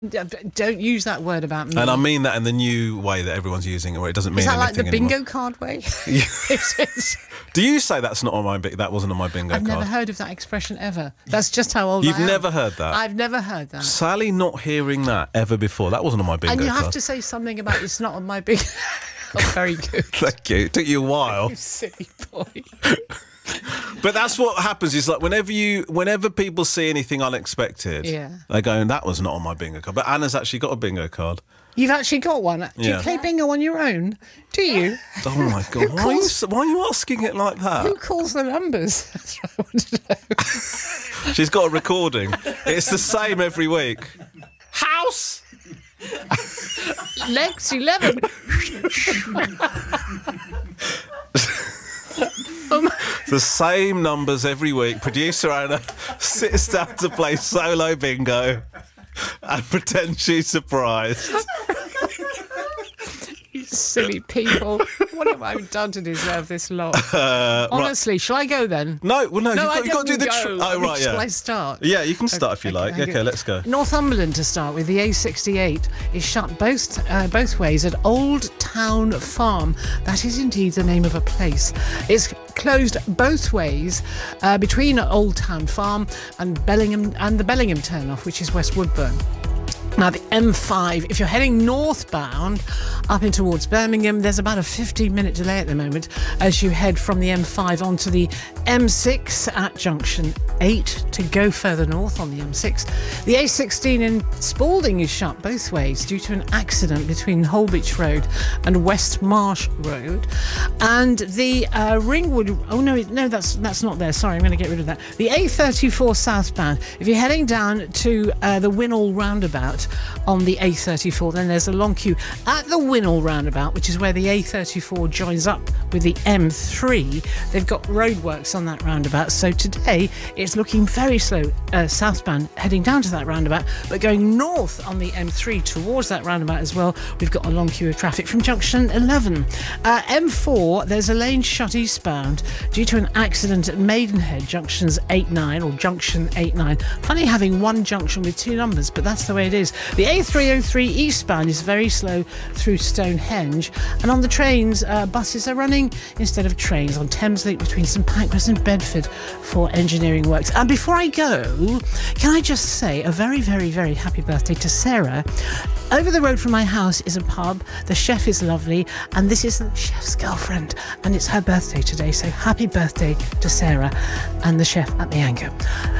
Don't use that word about me. And I mean that in the new way that everyone's using it, where it doesn't mean Is that anything like the bingo anymore. card way? Do you say that's not on my that wasn't on my bingo I've card? never heard of that expression ever. That's just how old I You've am. never heard that? I've never heard that. Sally not hearing that ever before. That wasn't on my bingo And you card. have to say something about it's not on my bingo. Oh, very good. Thank you. It took you a while. You silly boy. But that's what happens is like whenever people see anything unexpected, they go, that was not on my bingo card. But Anna's actually got a bingo card. You've actually got one. Do you Yeah. play bingo on your own? Do you? Oh my God. Why are you asking it like that? Who calls the numbers? That's what I want to know. She's got a recording. It's the same every week. House! Legs 11. The same numbers every week. Producer Anna sits down to play solo bingo and pretend she's surprised. You silly people. What have I done to deserve this lot? Honestly, shall I go then? No, well, no, I you've got to do the... don't go. Oh, right, Shall yeah. I start? Yeah, you can start if you like. Okay, let's go. Northumberland to start with. The A68 is shut both ways at Old Town Farm. That is indeed the name of a place. It's closed both ways between Old Town Farm and Bellingham and the Bellingham turnoff, which is West Woodburn. Now, the M5, if you're heading northbound up in towards Birmingham, there's about a 15-minute delay at the moment as you head from the M5 onto the M6 at junction 8 to go further north on the M6. The A16 in Spalding is shut both ways due to an accident between Holbeach Road and West Marsh Road. And the Ringwood... Oh, no, that's not there. Sorry, I'm going to get rid of that. The A34 southbound, if you're heading down to the Winnall roundabout on the A34, then there's a long queue at the Winnall roundabout, which is where the A34 joins up with the M3. They've got roadworks on that roundabout, so today it's looking very slow southbound heading down to that roundabout, but going north on the M3 towards that roundabout as well, we've got a long queue of traffic from junction 11. M4, there's a lane shut eastbound due to an accident at Maidenhead, junctions 8-9 or junction 8-9. Funny having one junction with two numbers, but that's the way it is. The A303 eastbound is very slow through Stonehenge, and on the trains, buses are running instead of trains on Thameslink between St Pancras and Bedford for engineering works. And before I go, can I just say a very, very, very happy birthday to Sarah. Over the road from my house is a pub. The chef is lovely, and this is the chef's girlfriend, and it's her birthday today, so happy birthday to Sarah and the chef at the Anchor.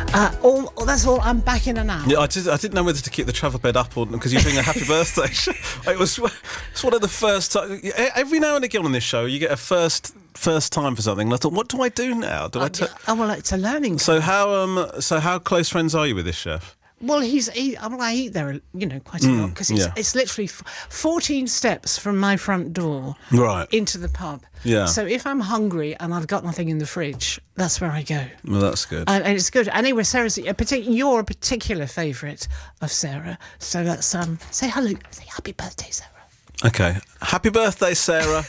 That's all. I'm back in and out. Yeah, I didn't know whether to keep the travel bed up or because you're doing a happy birthday show. It's one of the first time. Every now and again on this show, you get a first time for something. And I thought, what do I do now? Well, it's a learning. So how close friends are you with this chef? Well, I eat there, quite a lot because it's literally 14 steps from my front door into the pub. Yeah. So if I'm hungry and I've got nothing in the fridge, that's where I go. Well, that's good. And it's good. Anyway, Sarah's you're a particular favourite of Sarah. So that's say hello, say happy birthday, Sarah. Okay, happy birthday, Sarah.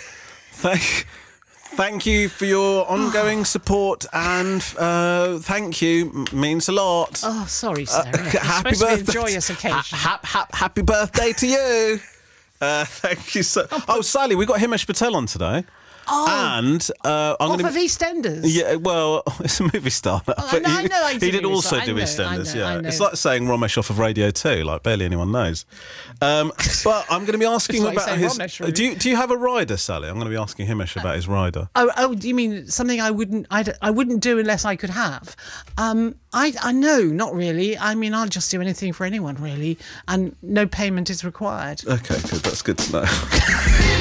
Thank you for your ongoing support, and thank you means a lot. Oh, sorry, Sarah. Happy birthday! birthday! A joyous occasion. Happy birthday to you. Thank you so. Oh, Sally, we got Himesh Patel on today. Oh, and I'm going to for EastEnders. Yeah, well, it's a movie star. But I know. he did also do EastEnders. Yeah, it's like saying Romesh off of Radio 2. Like barely anyone knows. But I'm going to be asking like about his. Romesh, really. Do you have a rider, Sally? I'm going to be asking Himesh about his rider. Oh, do you mean something I wouldn't do unless I could have? I know, not really. I mean, I'll just do anything for anyone, really, and no payment is required. Okay, good. That's good to know.